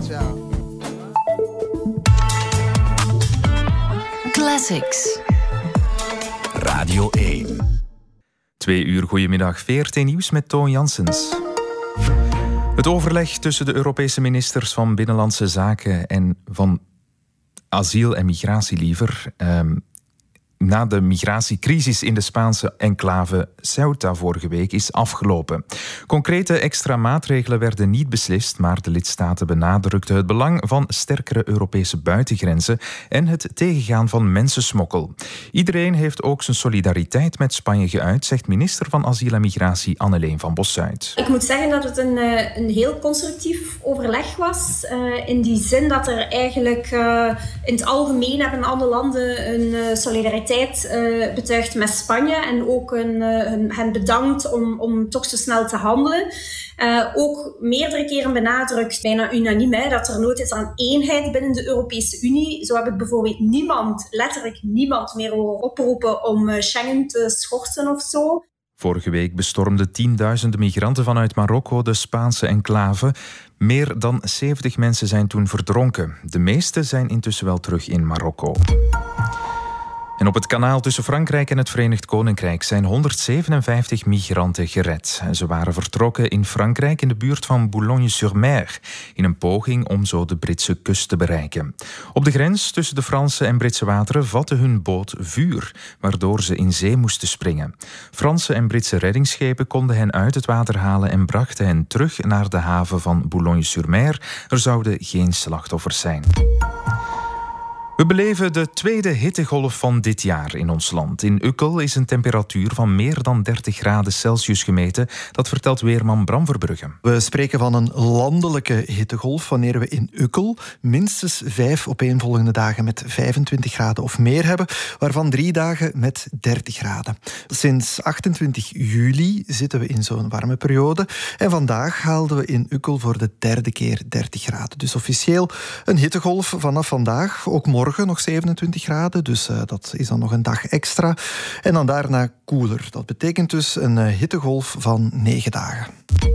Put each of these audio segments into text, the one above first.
Classics. Radio 1. 2 uur, goedemiddag. VRT Nieuws met Toon Janssens. Het overleg tussen de Europese ministers van Binnenlandse Zaken en van asiel en migratie liever. Na de migratiecrisis in de Spaanse enclave Ceuta vorige week is afgelopen. Concrete extra maatregelen werden niet beslist, maar de lidstaten benadrukten het belang van sterkere Europese buitengrenzen en het tegengaan van mensensmokkel. Iedereen heeft ook zijn solidariteit met Spanje geuit, zegt minister van Asiel en Migratie Anneleen van Bossuyt. Ik moet zeggen dat het een heel constructief overleg was. In die zin dat er eigenlijk in het algemeen hebben alle landen een solidariteit betuigd met Spanje en ook hen bedankt om toch zo snel te handelen. Ook meerdere keren benadrukt, bijna unaniem, dat er nood is aan eenheid binnen de Europese Unie. Zo heb ik bijvoorbeeld letterlijk niemand meer horen oproepen om Schengen te schorsen of zo. Vorige week bestormden tienduizenden migranten vanuit Marokko de Spaanse enclave. Meer dan 70 mensen zijn toen verdronken. De meeste zijn intussen wel terug in Marokko. En op het kanaal tussen Frankrijk en het Verenigd Koninkrijk zijn 157 migranten gered. Ze waren vertrokken in Frankrijk in de buurt van Boulogne-sur-Mer, in een poging om zo de Britse kust te bereiken. Op de grens tussen de Franse en Britse wateren vatte hun boot vuur, waardoor ze in zee moesten springen. Franse en Britse reddingsschepen konden hen uit het water halen en brachten hen terug naar de haven van Boulogne-sur-Mer. Er zouden geen slachtoffers zijn. We beleven de tweede hittegolf van dit jaar in ons land. In Ukkel is een temperatuur van meer dan 30 graden Celsius gemeten. Dat vertelt weerman Bram Verbrugge. We spreken van een landelijke hittegolf wanneer we in Ukkel minstens 5 opeenvolgende dagen met 25 graden of meer hebben, waarvan 3 dagen met 30 graden. Sinds 28 juli zitten we in zo'n warme periode en vandaag haalden we in Ukkel voor de 3e keer 30 graden. Dus officieel een hittegolf vanaf vandaag, ook morgen nog 27 graden, dus dat is dan nog een dag extra. En dan daarna koeler. Dat betekent dus een hittegolf van 9 dagen.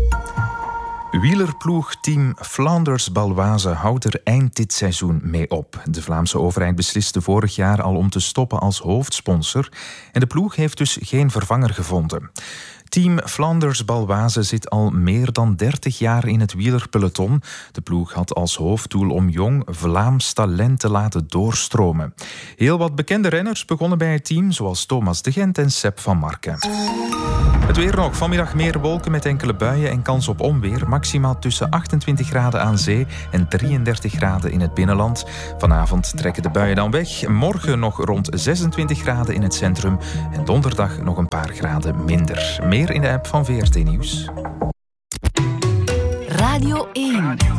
Wielerploegteam Flanders-Baloise houdt er eind dit seizoen mee op. De Vlaamse overheid besliste vorig jaar al om te stoppen als hoofdsponsor en de ploeg heeft dus geen vervanger gevonden. Team Flanders-Baloise zit al meer dan 30 jaar in het wielerpeloton. De ploeg had als hoofddoel om jong Vlaams talent te laten doorstromen. Heel wat bekende renners begonnen bij het team, zoals Thomas de Gent en Sepp van Marken. Het weer nog. Vanmiddag meer wolken met enkele buien en kans op onweer. Maximaal tussen 28 graden aan zee en 33 graden in het binnenland. Vanavond trekken de buien dan weg. Morgen nog rond 26 graden in het centrum. En donderdag nog een paar graden minder. Meer in de app van VRT Nieuws. Radio 1.